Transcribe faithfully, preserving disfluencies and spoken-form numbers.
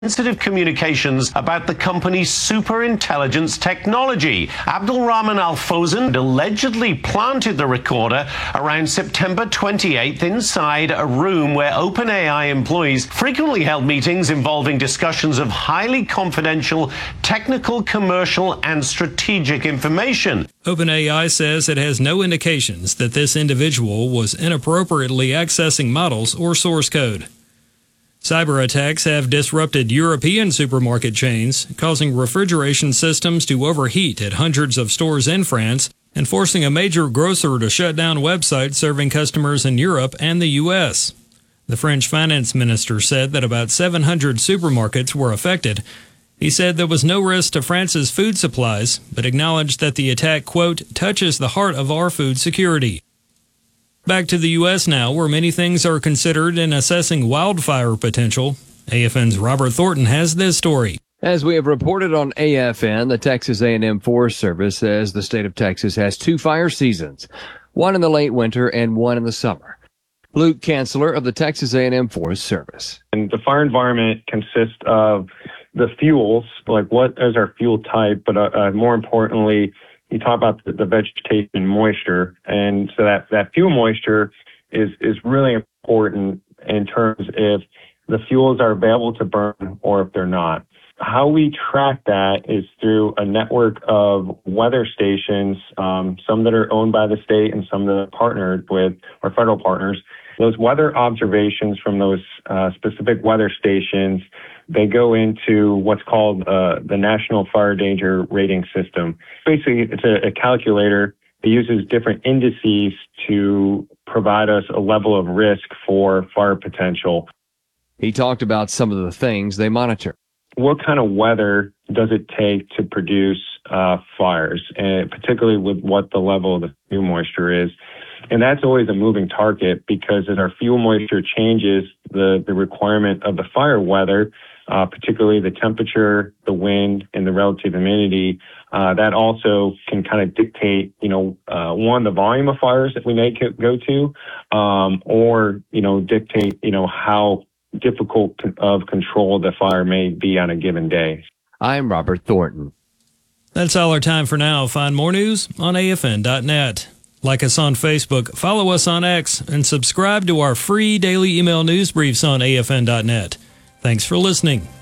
sensitive communications about the company's superintelligence technology. Abdulrahman Al-Fawzan allegedly planted the recorder around September twenty-eighth inside a room where OpenAI employees frequently held meetings involving discussions of highly confidential technical, commercial, and strategic information. OpenAI says it has no indications that this individual was inappropriately accessing models or source code. Cyber attacks have disrupted European supermarket chains, causing refrigeration systems to overheat at hundreds of stores in France and forcing a major grocer to shut down websites serving customers in Europe and the U S. The French finance minister said that about seven hundred supermarkets were affected. He said there was no risk to France's food supplies, but acknowledged that the attack, quote, touches the heart of our food security. Back to the U S now, where many things are considered in assessing wildfire potential. A F N's Robert Thornton has this story. As we have reported on A F N, the Texas A and M Forest Service says the state of Texas has two fire seasons, one in the late winter and one in the summer. Luke Kanzler of the Texas A and M Forest Service. And the fire environment consists of the fuels, like what is our fuel type, but uh, uh, more importantly, you talk about the, the vegetation moisture. And so that, that fuel moisture is, is really important in terms if the fuels are available to burn or if they're not. How we track that is through a network of weather stations, um, some that are owned by the state and some that are partnered with our federal partners. Those weather observations from those uh, specific weather stations, they go into what's called uh, the National Fire Danger Rating System. Basically, it's a, a calculator that uses different indices to provide us a level of risk for fire potential. He talked about some of the things they monitor. What kind of weather does it take to produce uh, fires, and particularly with what the level of the fuel moisture is? And that's always a moving target because as our fuel moisture changes, the, the requirement of the fire weather, uh, particularly the temperature, the wind, and the relative humidity, uh, that also can kind of dictate, you know, uh, one, the volume of fires that we may go to, um, or, you know, dictate, you know, how difficult of control the fire may be on a given day. I'm Robert Thornton. That's all our time for now. Find more news on A F N dot net. Like us on Facebook, follow us on X, and subscribe to our free daily email news briefs on A F N dot net. Thanks for listening.